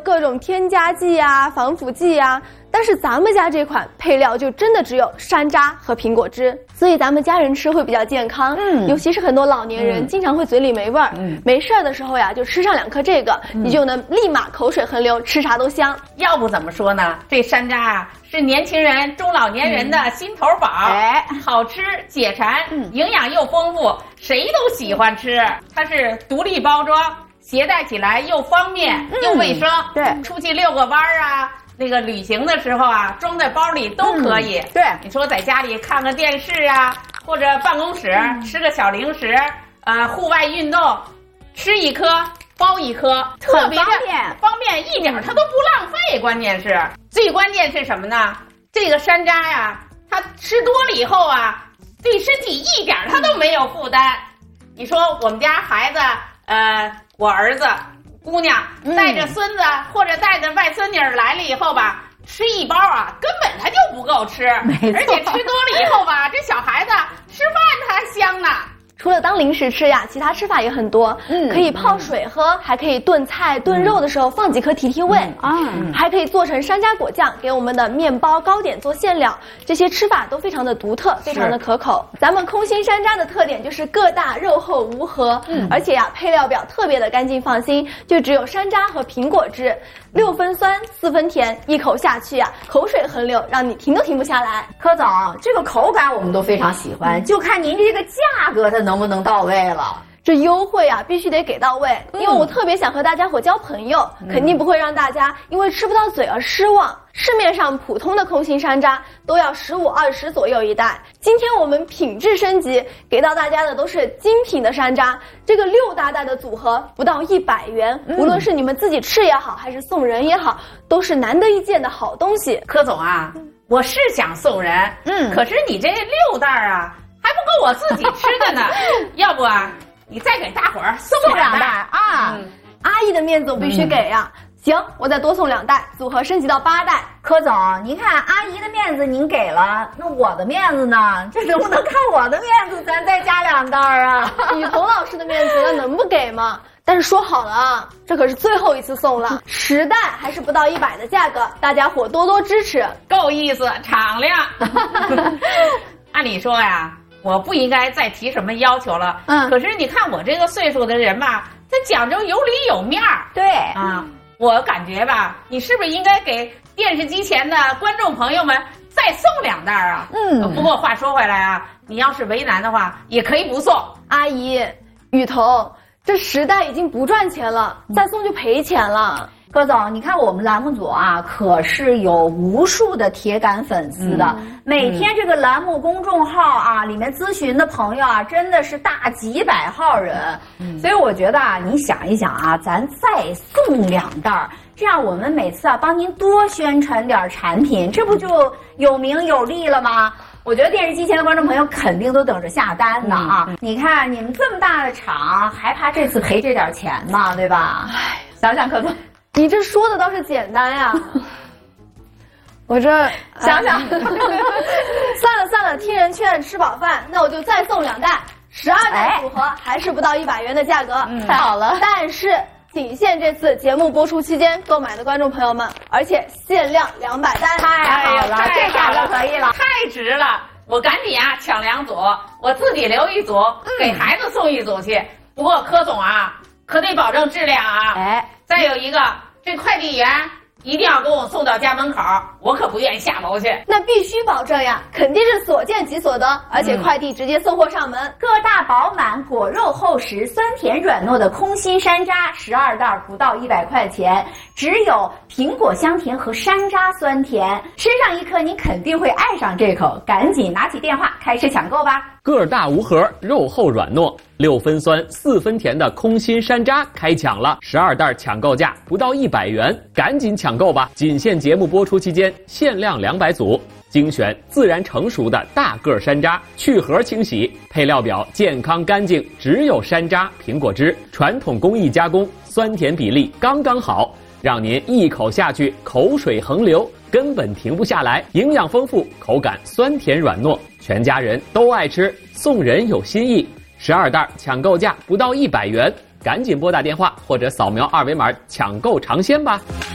各种添加剂啊、防腐剂啊，但是咱们家这款配料就真的只有山楂和苹果汁，所以咱们家人吃会比较健康。尤其是很多老年人经常会嘴里没味儿，没事儿的时候呀，就吃上2颗这个，你就能立马口水横流，吃啥都香。 要不怎么说呢？这山楂啊，是年轻人、中老年人的心头宝。好吃解馋，营养又丰富，谁都喜欢吃。它是独立包装，携带起来又方便又卫生。 对， 出去遛个弯儿啊，那个旅行的时候啊，装在包里都可以。 对， 你说在家里看个电视啊，或者办公室吃个小零食，户外运动，吃1颗包1颗，特别方便，一点它都不浪费。关键是最关键是什么呢？这个山楂呀，它吃多了以后啊，对身体一点它都没有负担。你说我们家孩子，我儿子、姑娘带着孙子或者带着外孙女来了以后吧，吃1包啊，根本他就不够吃，而且吃多了以后吧，这小孩子吃饭他还香呢。 除了当零食吃呀，其他吃法也很多。可以泡水喝，还可以炖菜、炖肉的时候放几颗提提味。还可以做成山楂果酱，给我们的面包、糕点做馅料。这些吃法都非常的独特，非常的可口。咱们空心山楂的特点就是个大、肉厚、无核，而且呀，配料表特别的干净放心，就只有山楂和苹果汁，6分酸，4分甜，一口下去呀，口水横流，让你停都停不下来。 柯总，这个口感我们都非常喜欢，就看您这个价格它能不能到位了。 这优惠啊，必须得给到位，因为我特别想和大家伙交朋友，肯定不会让大家因为吃不到嘴而失望。市面上普通的空心山楂都要15、20左右一袋，今天我们品质升级，给到大家的都是精品的山楂，这个6大袋的组合不到100元，无论是你们自己吃也好，还是送人也好，都是难得一见的好东西。 柯总啊，我是想送人，可是你这6袋啊，还不够我自己吃的呢，要不啊，你再给大伙儿送2袋啊！ 阿姨的面子我必须给呀。行，我再多送2袋，组合升级到8袋。 柯总，您看阿姨的面子您给了，那我的面子呢？这能不能看我的面子，咱再加2袋啊？ 雨桐老师的面子那能不给吗？但是说好了啊，这可是最后一次送了，10袋还是不到100的价格，大家伙多多支持， 够意思，敞亮。按理说呀，我不应该再提什么要求了。可是你看我这个岁数的人吧，他讲究有理有面儿。 对啊，我感觉吧，你是不是应该给电视机前的观众朋友们再送2袋啊？不过话说回来啊，你要是为难的话，也可以不送。 阿姨，雨桐，这10袋已经不赚钱了，再送就赔钱了。 柯总，你看我们栏目组啊，可是有无数的铁杆粉丝的，每天这个栏目公众号啊，里面咨询的朋友啊，真的是大几百号人。所以我觉得啊，你想一想啊，咱再送2袋，这样我们每次啊帮您多宣传点产品，这不就有名有利了吗？我觉得电视机前的观众朋友肯定都等着下单呢啊！你看你们这么大的厂，还怕这次赔这点钱吗？对吧？想想柯总。 你这说的倒是简单呀，我这想想， 算了，听人劝，吃饱饭，那我就再送2袋，12袋组合还是不到100元的价格， 太好了。 但是仅限这次节目播出期间购买的观众朋友们，而且限量200单， 太好了，这价格可以了， 太值了！我赶紧啊抢2组，我自己留1组，给孩子送1组去。不过柯总啊，可得保证质量啊！再有一个，这快递员一定要给我送到家门口，我可不愿意下楼去。 那必须保证呀，肯定是所见即所得，而且快递直接送货上门。 个大饱满，果肉厚实，酸甜软糯的空心山楂，12袋不到100块钱，只有苹果香甜和山楂酸甜，吃上1颗，你肯定会爱上这口。赶紧拿起电话开始抢购吧！ 个大无核，肉厚软糯，6分酸4分甜的空心山楂开抢了，12袋抢购价不到100元，赶紧抢购吧！仅限节目播出期间，限量200组，精选自然成熟的大个山楂，去核清洗，配料表健康干净，只有山楂、苹果汁，传统工艺加工，酸甜比例刚刚好，让您一口下去口水横流，根本停不下来，营养丰富，口感酸甜软糯，全家人都爱吃，送人有新意。12袋抢购价不到100元，赶紧拨打电话或者扫描2维码抢购尝鲜吧。